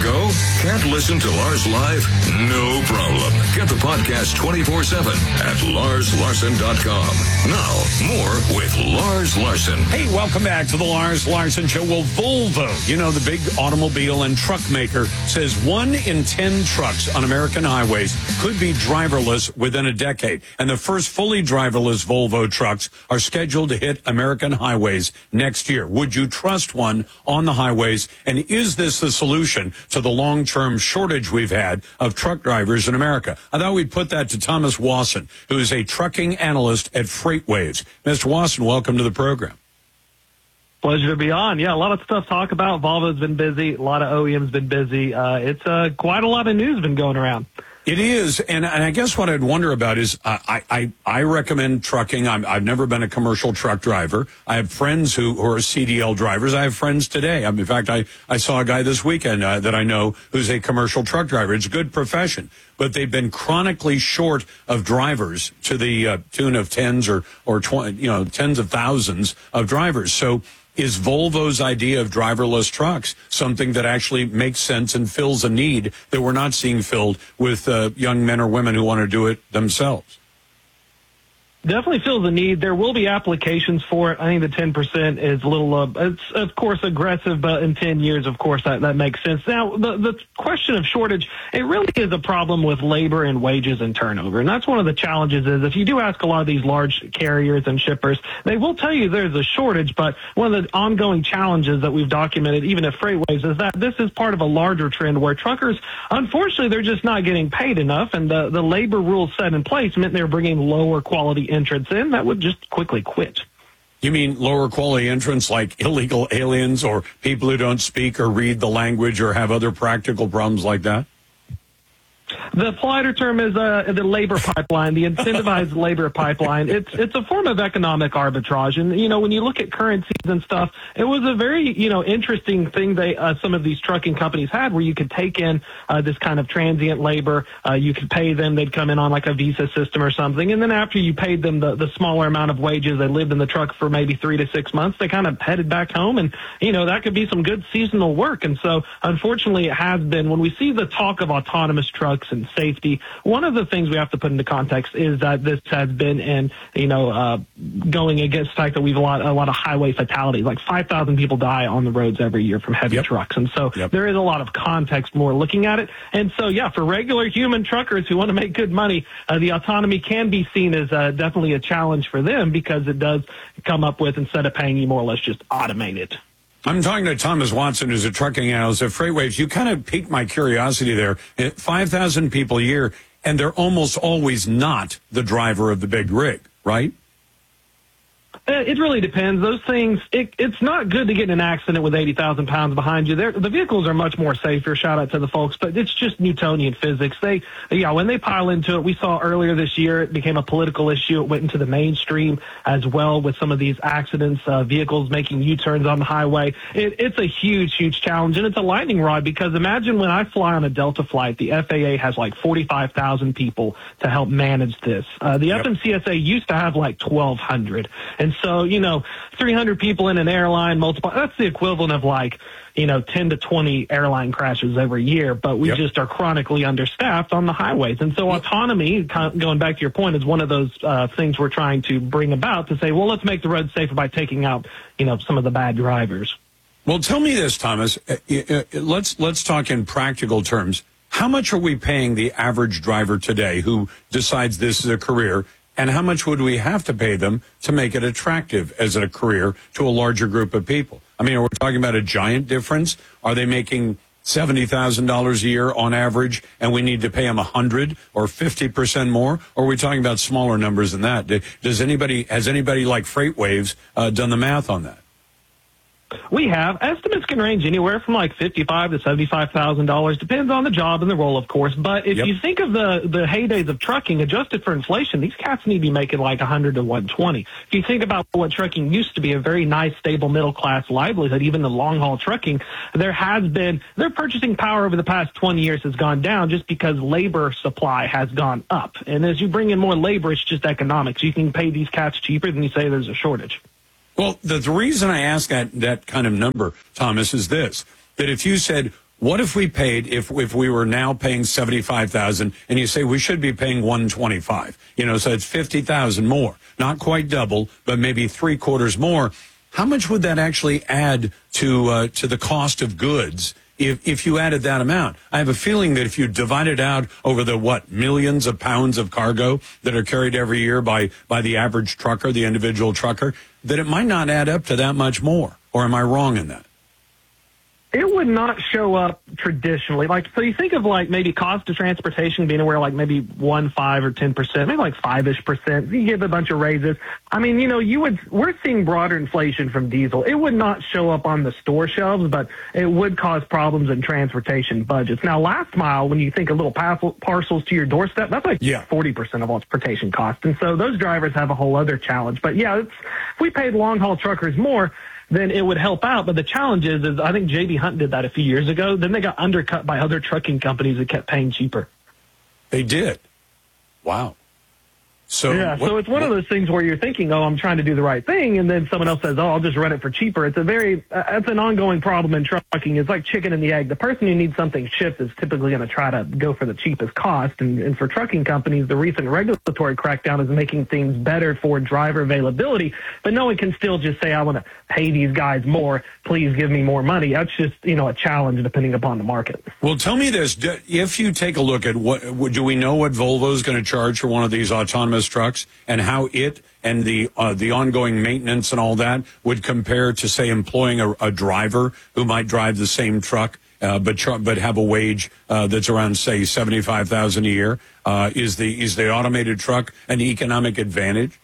go? Can't listen to Lars live? No problem. Get the podcast 24/7 at LarsLarson.com. Now, more with Lars Larson. Hey, welcome back to the Lars Larson Show. Well, Volvo, you know, the big automobile and truck maker, says 1 in 10 trucks on American highways could be driverless within a decade. And the first fully driverless Volvo trucks are scheduled to hit American highways next year. Would you trust one on the highways? And is this the solution to the long-term shortage we've had of truck drivers in America? I thought we'd put that to Thomas Wasson, who is a trucking analyst at FreightWaves. Mr. Wasson, welcome to the program. Pleasure to be on. Yeah, a lot of stuff to talk about. Volvo's been busy. A lot of OEMs been busy. It's quite a lot of news been going around. It is, and I guess what I'd wonder about is I recommend trucking. I've never been a commercial truck driver. I have friends who are CDL drivers. I have friends today. In fact, I saw a guy this weekend that I know who's a commercial truck driver. It's a good profession, but they've been chronically short of drivers to the tune of tens or 20, tens of thousands of drivers. So is Volvo's idea of driverless trucks something that actually makes sense and fills a need that we're not seeing filled with young men or women who want to do it themselves? Definitely feels the need. There will be applications for it. I think the 10% is a little, it's of course aggressive, but in 10 years, of course, that makes sense. Now, the question of shortage, it really is a problem with labor and wages and turnover. And that's one of the challenges is if you do ask a lot of these large carriers and shippers, they will tell you there's a shortage, but one of the ongoing challenges that we've documented, even at FreightWaves, is that this is part of a larger trend where truckers, unfortunately, they're just not getting paid enough. And the labor rules set in place meant they're bringing lower quality entrants in that would just quickly quit. You mean lower quality entrants like illegal aliens or people who don't speak or read the language or have other practical problems like that? The politer term is the labor pipeline, the incentivized labor pipeline. It's a form of economic arbitrage. And, when you look at currencies and stuff, it was a very, interesting thing some of these trucking companies had where you could take in this kind of transient labor. You could pay them. They'd come in on like a visa system or something. And then after you paid them the smaller amount of wages, they lived in the truck for maybe 3 to 6 months. They kind of headed back home. And, that could be some good seasonal work. And so, unfortunately, it has been when we see the talk of autonomous trucks and safety, one of the things we have to put into context is that this has been going against the fact that we've a lot of highway fatalities. Like 5,000 people die on the roads every year from heavy trucks. And so there is a lot of context more looking at it. And so, for regular human truckers who want to make good money, the autonomy can be seen as definitely a challenge for them because it does come up with, instead of paying you more, let's just automate it. I'm talking to Thomas Watson, who's a trucking analyst at FreightWaves. You kind of piqued my curiosity there. 5,000 people a year, and they're almost always not the driver of the big rig, right? It really depends. Those things, it's not good to get in an accident with 80,000 pounds behind you. The vehicles are much more safer, shout out to the folks, but it's just Newtonian physics. When they pile into it, we saw earlier this year, it became a political issue. It went into the mainstream as well with some of these accidents, vehicles making U-turns on the highway. It's a huge, huge challenge, and it's a lightning rod because imagine when I fly on a Delta flight, the FAA has like 45,000 people to help manage this. The FMCSA used to have like 1,200. And so, 300 people in an airline, that's the equivalent of like, 10 to 20 airline crashes every year. But we just are chronically understaffed on the highways. And so autonomy, going back to your point, is one of those things we're trying to bring about to say, well, let's make the roads safer by taking out, some of the bad drivers. Well, tell me this, Thomas. Let's talk in practical terms. How much are we paying the average driver today who decides this is a career? And how much would we have to pay them to make it attractive as a career to a larger group of people? I mean, are we talking about a giant difference? Are they making $70,000 a year on average, and we need to pay them 100 or 50% more? Or are we talking about smaller numbers than that? Has anybody like FreightWaves done the math on that? We have. Estimates can range anywhere from like $55,000 to $75,000. Depends on the job and the role, of course. But if you think of the heydays of trucking, adjusted for inflation, these cats need to be making like 100 to 120. If you think about what trucking used to be, a very nice, stable, middle-class livelihood, even the long-haul trucking, their purchasing power over the past 20 years has gone down just because labor supply has gone up. And as you bring in more labor, it's just economics. You can pay these cats cheaper than you say there's a shortage. Well, the reason I ask that kind of number, Thomas, is this, that if you said What if we paid, if we were now paying $75,000 and you say we should be paying $125,000, so it's $50,000 more, not quite double, but maybe 3/4 more. How much would that actually add to the cost of goods if you added that amount? I have a feeling that if you divide it out over the, millions of pounds of cargo that are carried every year by the average trucker, the individual trucker, that it might not add up to that much more. Or am I wrong in that? It would not show up traditionally. So you think of maybe cost of transportation being anywhere maybe 1, 5 or 10%, maybe 5-ish%. You give a bunch of raises. I mean, we're seeing broader inflation from diesel. It would not show up on the store shelves, but it would cause problems in transportation budgets. Now, last mile, when you think of little parcels to your doorstep, that's 40% of all transportation costs. And so those drivers have a whole other challenge. But yeah, if we paid long haul truckers more, then it would help out. But the challenge is I think J.B. Hunt did that a few years ago. Then they got undercut by other trucking companies that kept paying cheaper. They did. Wow. So it's one of those things where you're thinking, I'm trying to do the right thing, and then someone else says, I'll just run it for cheaper. It's an ongoing problem in trucking. It's like chicken and the egg. The person who needs something shipped is typically going to try to go for the cheapest cost. And for trucking companies, the recent regulatory crackdown is making things better for driver availability. But no one can still just say, I want to pay these guys more. Please give me more money. That's just, a challenge depending upon the market. Well, tell me this. If you take a look at do we know what Volvo is going to charge for one of these autonomous trucks and how it and the ongoing maintenance and all that would compare to, say, employing a driver who might drive the same truck but have a wage that's around, say, $75,000 a year? Is the automated truck an economic advantage?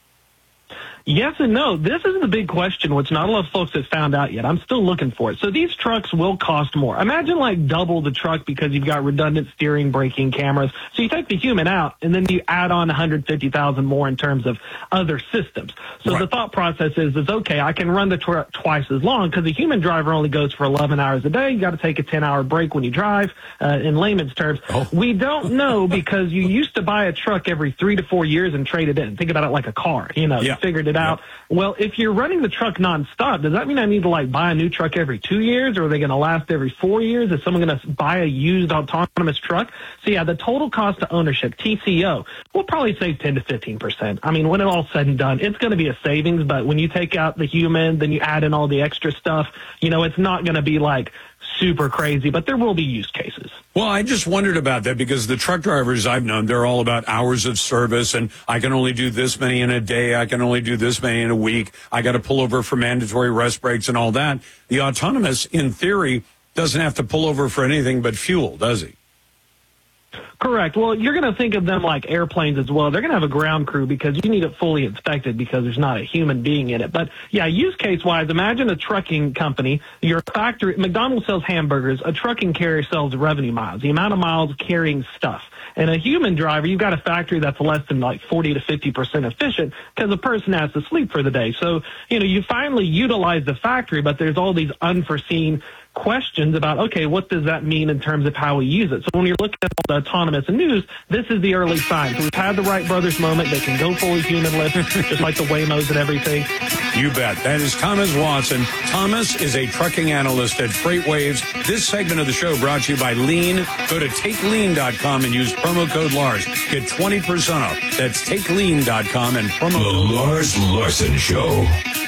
Yes and no. This is the big question, which not a lot of folks have found out yet. I'm still looking for it. So these trucks will cost more. Imagine double the truck because you've got redundant steering, braking, cameras. So you take the human out, and then you add on $150,000 more in terms of other systems. So The thought process is okay, I can run the truck twice as long because the human driver only goes for 11 hours a day. You got to take a 10-hour break when you drive. In layman's terms, we don't know because you used to buy a truck every 3 to 4 years and trade it in. Think about it like a car. You figured it out. Well, if you're running the truck nonstop, does that mean I need to buy a new truck every 2 years, or are they going to last every 4 years? Is someone going to buy a used autonomous truck? So yeah, the total cost of ownership, TCO, will probably save 10 to 15%. I mean, when it's all said and done, it's going to be a savings, but when you take out the human, then you add in all the extra stuff, it's not going to be super crazy, but there will be use cases. Well, I just wondered about that because the truck drivers I've known, they're all about hours of service, and I can only do this many in a day. I can only do this many in a week. I got to pull over for mandatory rest breaks and all that. The autonomous, in theory, doesn't have to pull over for anything but fuel, does he? Correct. Well, you're going to think of them like airplanes as well. They're going to have a ground crew because you need it fully inspected because there's not a human being in it. But yeah, use case wise, imagine a trucking company. Your factory, McDonald's sells hamburgers. A trucking carrier sells revenue miles, the amount of miles carrying stuff. And a human driver, you've got a factory that's less than 40 to 50% efficient because a person has to sleep for the day. So, you finally utilize the factory, but there's all these unforeseen questions about, okay, what does that mean in terms of how we use it? So when you're looking at all the autonomous news, this is the early sign. So we've had the Wright brothers moment. They can go fully humanless, just like the Waymos and everything. You bet. That is Thomas Watson. Thomas is a trucking analyst at FreightWaves. This segment of the show brought to you by Lean. Go to TakeLean.com and use promo code Lars. Get 20% off. That's TakeLean.com and promo code The Lars Larson Show.